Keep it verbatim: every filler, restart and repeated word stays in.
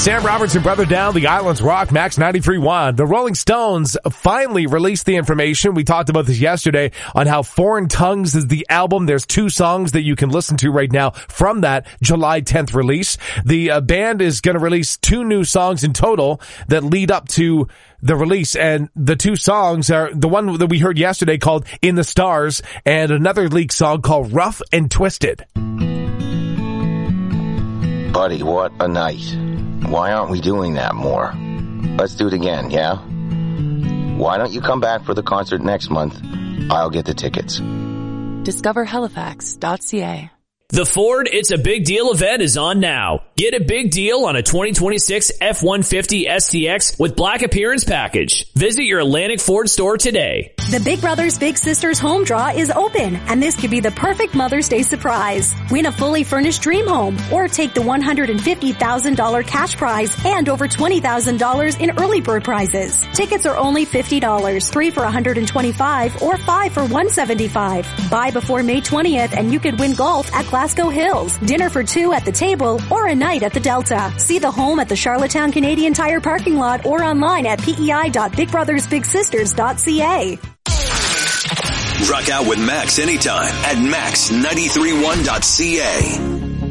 Sam Roberts and Brother Down, the Islands Rock, Max ninety-three point one. The Rolling Stones finally released the information. We talked about this yesterday on how Foreign Tongues is the album. There's two songs that you can listen to right now from that July tenth release. The uh, band is going to release two new songs in total that lead up to the release, and the two songs are the one that we heard yesterday called In the Stars and another leaked song called Rough and Twisted. Buddy, what a night. Why aren't we doing that more? Let's do it again, yeah? Why don't you come back for the concert next month? I'll get the tickets. Discover Halifax dot c a. The Ford It's a Big Deal event is on now. Get a big deal on a twenty twenty-six F one fifty S T X with Black Appearance Package. Visit your Atlantic Ford store today. The Big Brothers Big Sisters home draw is open, and this could be the perfect Mother's Day surprise. Win a fully furnished dream home, or take the one hundred fifty thousand dollars cash prize and over twenty thousand dollars in early bird prizes. Tickets are only fifty dollars, three for one hundred twenty-five dollars or five for one hundred seventy-five dollars. Buy before May twentieth and you could win golf at Glasgow Hills, dinner for two at the table, or a night at the Delta. See the home at the Charlottetown Canadian Tire parking lot or online at p e i dot big brothers big sisters dot c a. Rock out with Max anytime at max nine three one dot c a.